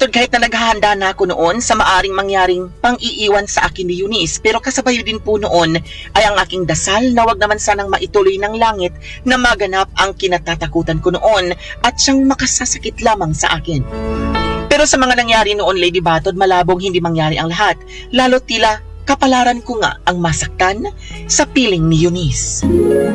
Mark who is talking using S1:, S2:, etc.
S1: Batod, kahit na naghahanda na ako noon sa maaring mangyaring pang-iiwan sa akin ni Eunice, pero kasabay din po noon ay ang aking dasal na wag naman sanang maituloy ng langit na maganap ang kinatatakutan ko noon at siyang makasasakit lamang sa akin. Pero sa mga nangyari noon, Lady Batod, malabong hindi mangyari ang lahat, lalo tila kapalaran ko nga ang masaktan sa piling ni Eunice.